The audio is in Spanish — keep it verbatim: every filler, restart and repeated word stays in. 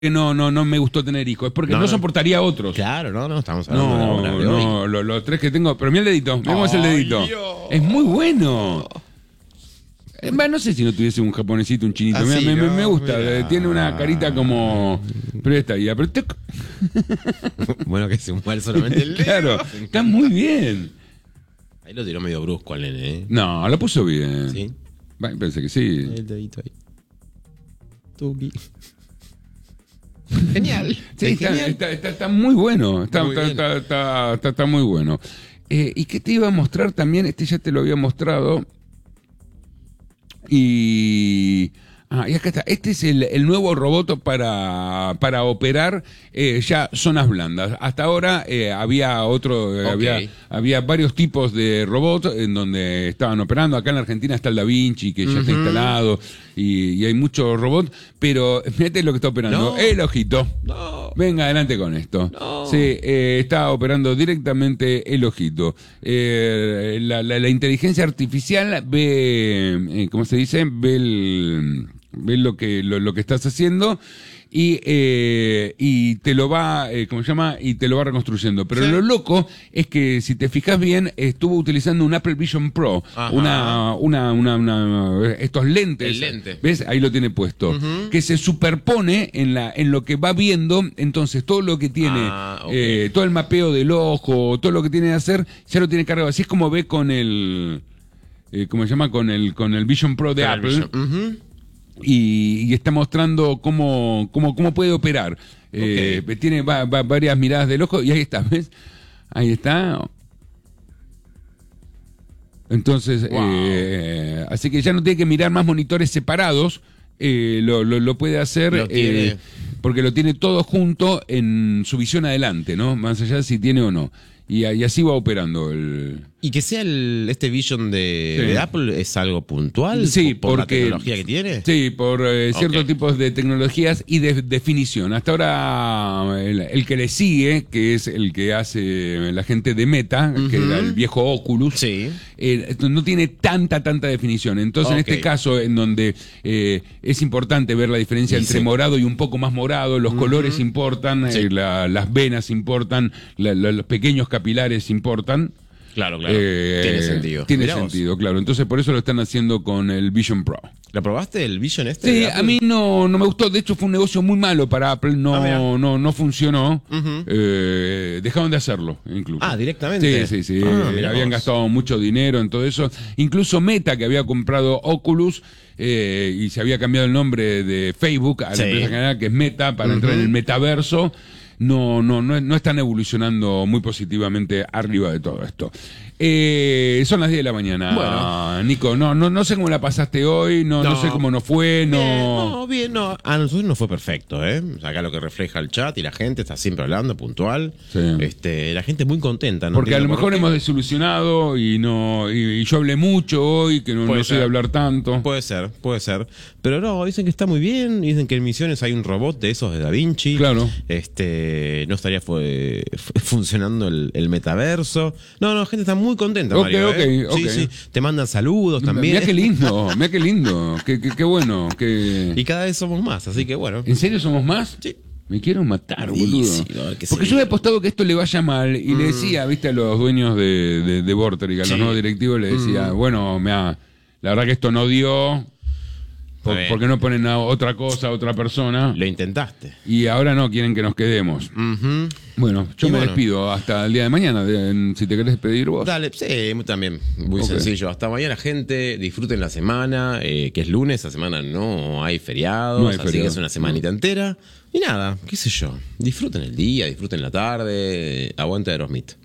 no, no, no me gustó tener hijos, es porque no, No, no no. soportaría a otros. Claro, no, no, estamos hablando No, de la hora de hoy. no, lo- los tres que tengo. Pero mira el dedito, vemos el Ay, dedito. Dios. Es muy bueno. Es más, no sé si no tuviese un japonesito, un chinito. Ah, Mira, sí, me, me- no, me gusta. mira. eh, Tiene una carita como. Pero esta ya, pero tuc. Bueno, que se muere solamente el dedo. Claro, está muy bien. Ahí lo tiró medio brusco al nene, ¿eh? No, lo puso bien. Sí. Bueno, pensé que sí. El dedito ahí. Tuki. Genial. Sí, Es está, genial. está- está- está muy bueno. Está, Muy está, bien. está- está- está- está muy bueno. Eh, ¿Y qué te iba a mostrar también? Este ya te lo había mostrado. Y. Ah, y acá está. Este es el, el nuevo robot para, para operar eh, ya zonas blandas. Hasta ahora eh, había otro, eh, Ok. había, había varios tipos de robots en donde estaban operando. Acá en la Argentina está el Da Vinci, que ya está instalado, y, y hay muchos robots. Pero fíjate lo que está operando. No. El ojito. No. Venga, adelante con esto. No. Sí, eh, está operando directamente el ojito. Eh, la, la- la inteligencia artificial ve, eh, ¿cómo se dice? Ve, el- ve lo que lo, lo que estás haciendo y eh, y te lo va, eh, ¿cómo se llama? Y te lo va reconstruyendo. Pero Sí. lo loco es que si te fijas bien, estuvo utilizando un Apple Vision Pro, Ajá. una, una, una, una- estos lentes. El lente. ¿Ves? Ahí lo tiene puesto. Que se superpone en la en lo que va viendo. Entonces, todo lo que tiene, Ah, ok. eh, todo el mapeo del ojo, todo lo que tiene que hacer, ya lo tiene cargado. Así es como ve con el. Eh, ¿Cómo se llama? Con el, con el Vision Pro de Con el Apple. Vision. Ujú. Y, y está mostrando cómo, cómo, cómo puede operar. Eh, Tiene va- va- varias miradas del ojo y ahí está, ¿ves? Ahí está. Entonces, Wow. eh, así que ya no tiene que mirar más monitores separados, eh, lo, lo, lo puede hacer Lo tiene. eh, porque lo tiene todo junto en su visión adelante, ¿no? Más allá de si tiene o no. Y, y así va operando el... Y que sea el, este Vision de, Sí. de Apple es algo puntual Sí, por la porque- tecnología que tiene. Sí, por eh, ciertos Ok. tipos de tecnologías y de definición. Hasta ahora el, el que le sigue, que es el que hace la gente de Meta, que era el viejo Oculus, Sí. eh, no tiene tanta, tanta definición. Entonces, en Ok. este caso, en donde eh, es importante ver la diferencia Y entre sí. morado y un poco más morado, los colores importan, Sí. eh, la- las venas importan, la- la- los pequeños capilares importan. Claro, claro. Eh, tiene sentido. Tiene Mirá vos. sentido, claro. Entonces, por eso lo están haciendo con el Vision Pro. ¿Lo probaste el Vision este? Sí, de Apple? a mí no, no me gustó. De hecho, fue un negocio muy malo para Apple. No, Ah, mira. no, no funcionó. Ujú. Eh, dejaron de hacerlo, incluso. Ah, directamente. Sí, sí, sí. Ah, Eh, mirá habían vos. gastado mucho dinero en todo eso. Incluso Meta, que había comprado Oculus eh, y se había cambiado el nombre de Facebook a la Sí. empresa general, que es Meta, para entrar en el metaverso. No, no, no, no están evolucionando muy positivamente arriba de todo esto. Eh, son las diez de la mañana. Bueno. Nico, no, no, no sé cómo la pasaste hoy, no, no. No. sé cómo nos fue, no. Bien, no, bien, no. A nosotros no fue perfecto, ¿eh? Acá lo que refleja el chat y la gente está siempre hablando, puntual. Sí. Este, la gente muy contenta. ¿no? Porque a lo entiendo por mejor qué. hemos desilusionado y no y, y yo hablé mucho hoy, que no, Puede no soy de ser. hablar tanto. Puede ser, puede ser. Pero no, dicen que está muy bien. Dicen que en Misiones hay un robot de esos de Da Vinci. Claro. Este, no estaría fue, fu- funcionando el, el metaverso. No, no, la gente está muy contenta, Ok, Mario, ¿eh? ok, Sí, ok. sí. Te mandan saludos también. Mira qué lindo, mira qué lindo, qué, qué, qué bueno. Que... Y cada vez somos más, así que bueno. ¿En serio somos más? Sí. Me quiero matar, Sí, boludo. sí, no, que Porque sí. yo he apostado que esto le vaya mal y le decía, viste, a los dueños de, de, de Vorterix, a los Sí. nuevos directivos, le decía, bueno, mira, la verdad que esto no dio, por, Está bien. ¿por qué no ponen a otra cosa, a otra persona? Lo intentaste. Y ahora no quieren que nos quedemos. Ujú. Bueno, yo Y me bueno. despido hasta el día de mañana, de- si te querés despedir vos. Dale, sí, también, muy Ok. sencillo. Hasta mañana, gente. Disfruten la semana, eh, que es lunes. Esta semana no hay feriados, No hay así feriado. que es una semanita entera. Y nada, qué sé yo. Disfruten el día, disfruten la tarde. Aguante Aerosmith.